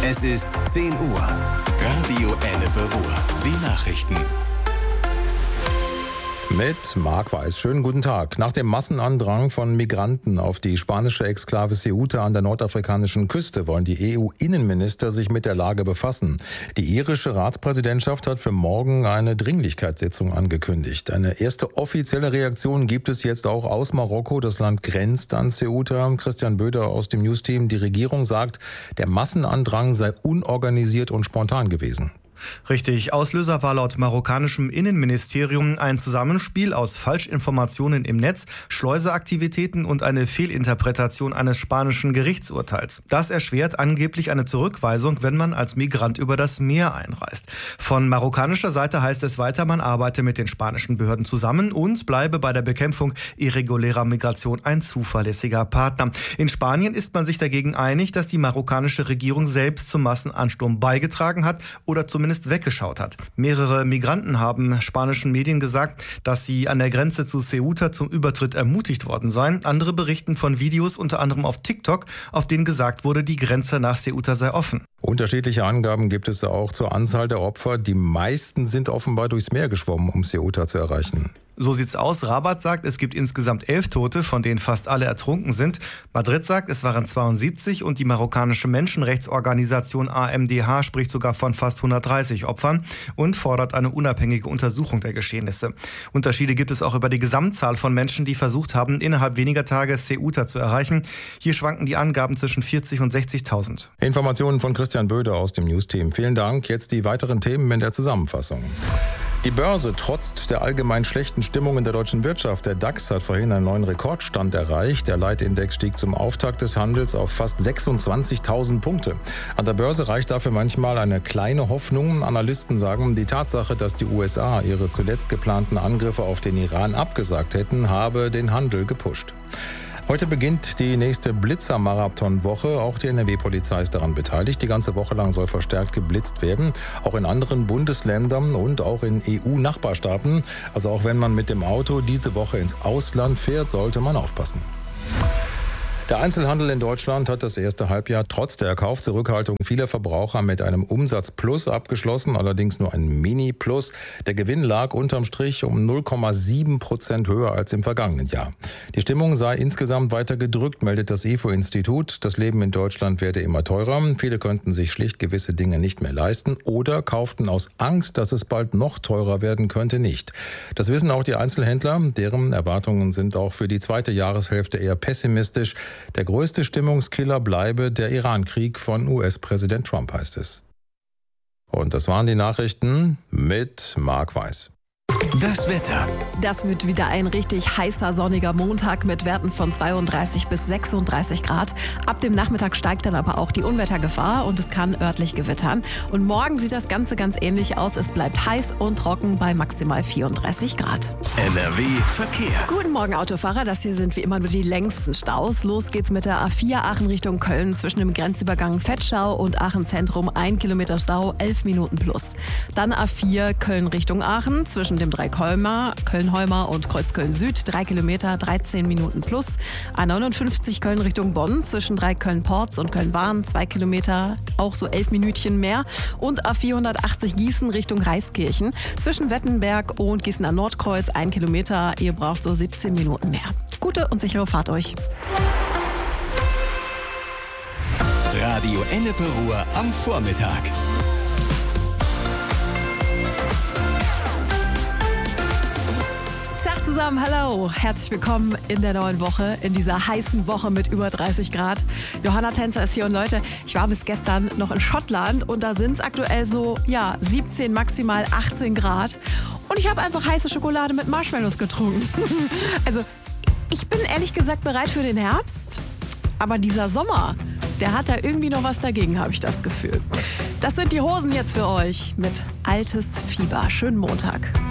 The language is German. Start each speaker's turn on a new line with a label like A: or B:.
A: Es ist 10 Uhr. Radio Ennepe Ruhr. Die Nachrichten.
B: Mit Marc Weiß. Schönen guten Tag. Nach dem Massenandrang von Migranten auf die spanische Exklave Ceuta an der nordafrikanischen Küste wollen die EU-Innenminister sich mit der Lage befassen. Die irische Ratspräsidentschaft hat für morgen eine Dringlichkeitssitzung angekündigt. Eine erste offizielle Reaktion gibt es jetzt auch aus Marokko. Das Land grenzt an Ceuta. Christian Böder aus dem Newsteam. Die Regierung sagt, der Massenandrang sei unorganisiert und spontan gewesen.
C: Richtig. Auslöser war laut marokkanischem Innenministerium ein Zusammenspiel aus Falschinformationen im Netz, Schleuseaktivitäten und eine Fehlinterpretation eines spanischen Gerichtsurteils. Das erschwert angeblich eine Zurückweisung, wenn man als Migrant über das Meer einreist. Von marokkanischer Seite heißt es weiter, man arbeite mit den spanischen Behörden zusammen und bleibe bei der Bekämpfung irregulärer Migration ein zuverlässiger Partner. In Spanien ist man sich dagegen einig, dass die marokkanische Regierung selbst zum Massenansturm beigetragen hat oder zumindest weggeschaut hat. Mehrere Migranten haben spanischen Medien gesagt, dass sie an der Grenze zu Ceuta zum Übertritt ermutigt worden seien. Andere berichten von Videos, unter anderem auf TikTok, auf denen gesagt wurde, die Grenze nach Ceuta sei offen.
B: Unterschiedliche Angaben gibt es auch zur Anzahl der Opfer. Die meisten sind offenbar durchs Meer geschwommen, um Ceuta zu erreichen.
C: So sieht's aus. Rabat sagt, es gibt insgesamt 11 Tote, von denen fast alle ertrunken sind. Madrid sagt, es waren 72 und die marokkanische Menschenrechtsorganisation AMDH spricht sogar von fast 130 Opfern und fordert eine unabhängige Untersuchung der Geschehnisse. Unterschiede gibt es auch über die Gesamtzahl von Menschen, die versucht haben, innerhalb weniger Tage Ceuta zu erreichen. Hier schwanken die Angaben zwischen 40 und 60.000.
B: Informationen von Christian Böder aus dem Newsteam. Vielen Dank. Jetzt die weiteren Themen in der Zusammenfassung. Die Börse trotzt der allgemein schlechten Stimmung in der deutschen Wirtschaft. Der DAX hat vorhin einen neuen Rekordstand erreicht. Der Leitindex stieg zum Auftakt des Handels auf fast 26.000 Punkte. An der Börse reicht dafür manchmal eine kleine Hoffnung. Analysten sagen, die Tatsache, dass die USA ihre zuletzt geplanten Angriffe auf den Iran abgesagt hätten, habe den Handel gepusht. Heute beginnt die nächste Blitzer-Marathon-Woche. Auch die NRW-Polizei ist daran beteiligt. Die ganze Woche lang soll verstärkt geblitzt werden. Auch in anderen Bundesländern und auch in EU-Nachbarstaaten. Also auch wenn man mit dem Auto diese Woche ins Ausland fährt, sollte man aufpassen. Der Einzelhandel in Deutschland hat das erste Halbjahr trotz der Kaufzurückhaltung vieler Verbraucher mit einem Umsatzplus abgeschlossen, allerdings nur ein Mini-Plus. Der Gewinn lag unterm Strich um 0,7% höher als im vergangenen Jahr. Die Stimmung sei insgesamt weiter gedrückt, meldet das IFO-Institut. Das Leben in Deutschland werde immer teurer. Viele könnten sich schlicht gewisse Dinge nicht mehr leisten oder kauften aus Angst, dass es bald noch teurer werden könnte, nicht. Das wissen auch die Einzelhändler. Deren Erwartungen sind auch für die zweite Jahreshälfte eher pessimistisch. Der größte Stimmungskiller bleibe der Iran-Krieg von US-Präsident Trump, heißt es. Und das waren die Nachrichten mit Marc Weiß.
A: Das Wetter.
D: Das wird wieder ein richtig heißer, sonniger Montag mit Werten von 32 bis 36 Grad. Ab dem Nachmittag steigt dann aber auch die Unwettergefahr und es kann örtlich gewittern. Und morgen sieht das Ganze ganz ähnlich aus. Es bleibt heiß und trocken bei maximal 34 Grad.
A: NRW Verkehr.
D: Guten Morgen, Autofahrer. Das hier sind wie immer nur die längsten Staus. Los geht's mit der A4 Aachen Richtung Köln zwischen dem Grenzübergang Vetschau und Aachen Zentrum. 1 Kilometer Stau, 11 Minuten plus. Dann A4 Köln Richtung Aachen zwischen dem Köln-Holmer und Kreuzköln Süd, 3 Kilometer, 13 Minuten plus. A59 Köln Richtung Bonn, zwischen Köln-Porz und Köln-Wahn, 2 Kilometer, auch so 11 Minütchen mehr. Und A480 Gießen Richtung Reiskirchen, zwischen Wettenberg und Gießener Nordkreuz, 1 Kilometer, ihr braucht so 17 Minuten mehr. Gute und sichere Fahrt euch.
A: Radio Ennepe Ruhr am Vormittag.
D: Tag zusammen, hallo, herzlich willkommen in der neuen Woche, in dieser heißen Woche mit über 30 Grad. Johanna Tänzer ist hier und Leute, ich war bis gestern noch in Schottland und da sind es aktuell so, 17, maximal 18 Grad und ich habe einfach heiße Schokolade mit Marshmallows getrunken. Also, ich bin ehrlich gesagt bereit für den Herbst, aber dieser Sommer, der hat da irgendwie noch was dagegen, habe ich das Gefühl. Das sind die Hosen jetzt für euch mit Altes Fieber. Schönen Montag.